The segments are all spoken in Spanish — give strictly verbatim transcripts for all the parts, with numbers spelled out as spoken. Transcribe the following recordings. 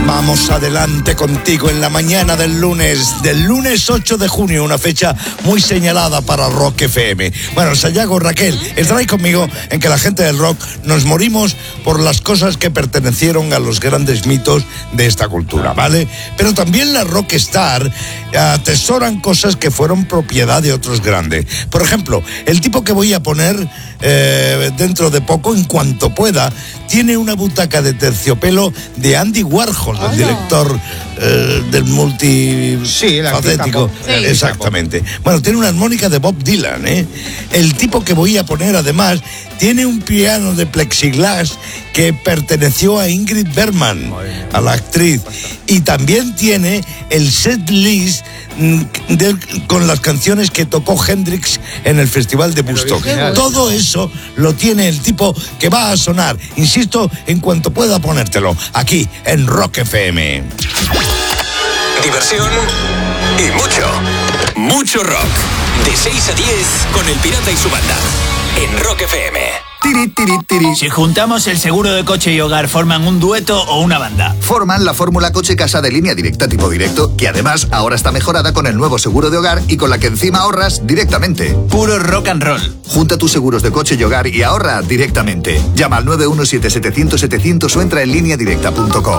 Vamos adelante contigo en la mañana del lunes, del lunes ocho de junio, una fecha muy señalada para Rock F M. Bueno, Sayago, Raquel, estaréis conmigo en que la gente del rock nos morimos por las cosas que pertenecieron a los grandes mitos de esta cultura, ¿vale? Pero también la rockstar atesoran cosas que fueron propiedad de otros grandes. Por ejemplo, el tipo que voy a poner eh, dentro de poco, en cuanto pueda, tiene una butaca de terciopelo de Andy Warhol, el director eh, del multifacético. Sí, exactamente. Bueno, tiene una armónica de Bob Dylan, ¿eh? El tipo que voy a poner, además, tiene un piano de plexiglas que perteneció a Ingrid Bergman, a la actriz. Y también tiene el set list de, con las canciones que tocó Hendrix en el Festival de Woodstock. Todo eso lo tiene el tipo que va a sonar, insisto, en cuanto pueda ponértelo, aquí en Rock F M. Diversión y mucho, mucho rock. De seis a diez con El Pirata y su banda. En Rock F M. Tiri, tiri, tiri. Si juntamos el seguro de coche y hogar, ¿forman un dueto o una banda? Forman la fórmula coche-casa de Línea Directa tipo directo, que además ahora está mejorada con el nuevo seguro de hogar y con la que encima ahorras directamente. Puro rock and roll. Junta tus seguros de coche y hogar y ahorra directamente. Llama al nueve uno siete siete cero cero setecientos o entra en línea directa punto com.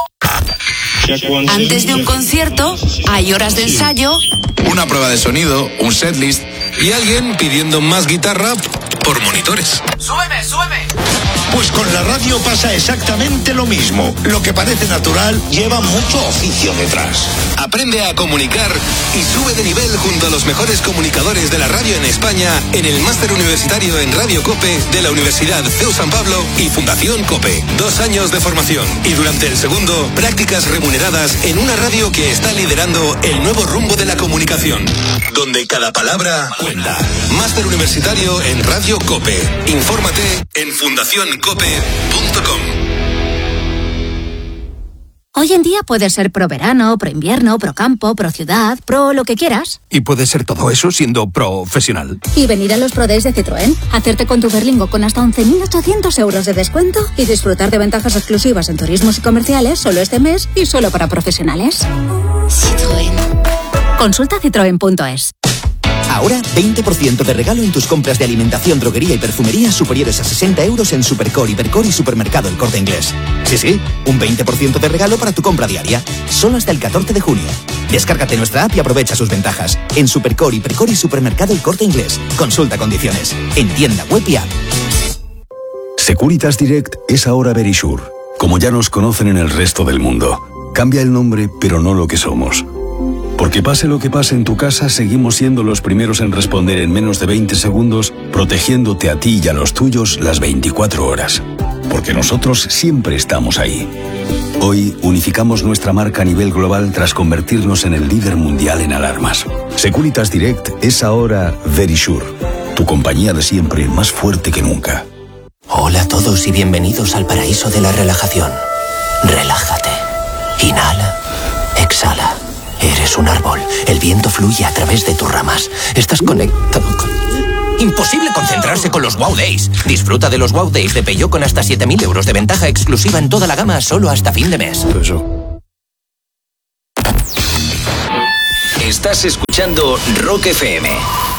Antes de un concierto, hay horas de ensayo, Una prueba de sonido, un setlist y alguien pidiendo más guitarra por monitores. ¡Súbeme, súbeme! Pues con la radio pasa exactamente lo mismo. Lo que parece natural lleva mucho oficio detrás. Aprende a comunicar y sube de nivel junto a los mejores comunicadores de la radio en España en el Máster Universitario en Radio COPE de la Universidad C E U San Pablo y Fundación COPE. Dos años de formación y durante el segundo, prácticas remuneradas en una radio que está liderando el nuevo rumbo de la comunicación, donde cada palabra cuenta. Máster Universitario en Radio COPE. Infórmate en fundación cope punto com. Hoy en día puedes ser pro verano, pro invierno, pro campo, pro ciudad, pro lo que quieras. Y puedes ser todo eso siendo profesional. Y venir a los Pro Days de Citroën, hacerte con tu Berlingo con hasta once mil ochocientos euros de descuento y disfrutar de ventajas exclusivas en turismos y comerciales solo este mes y solo para profesionales. Citroën. Consulta citroen punto es. Ahora, veinte por ciento de regalo en tus compras de alimentación, droguería y perfumería superiores a sesenta euros en Supercore, Hipercore y Supermercado El Corte Inglés. Sí, sí, un veinte por ciento de regalo para tu compra diaria. Solo hasta el catorce de junio. Descárgate nuestra app y aprovecha sus ventajas. En Supercore, Hipercore y Supermercado El Corte Inglés. Consulta condiciones. En tienda web y app. Securitas Direct es ahora Verisure. Como ya nos conocen en el resto del mundo. Cambia el nombre, pero no lo que somos. Porque pase lo que pase en tu casa, seguimos siendo los primeros en responder en menos de veinte segundos, protegiéndote a ti y a los tuyos las veinticuatro horas. Porque nosotros siempre estamos ahí. Hoy unificamos nuestra marca a nivel global tras convertirnos en el líder mundial en alarmas. Securitas Direct es ahora Verisure, tu compañía de siempre más fuerte que nunca. Hola a todos y bienvenidos al paraíso de la relajación. Relájate. Inhala. Exhala. Eres un árbol. El viento fluye a través de tus ramas. Estás conectado con... Imposible concentrarse con los Wow Days. Disfruta de los Wow Days de Peugeot con hasta siete mil euros de ventaja exclusiva en toda la gama solo hasta fin de mes. Estás escuchando Rock F M.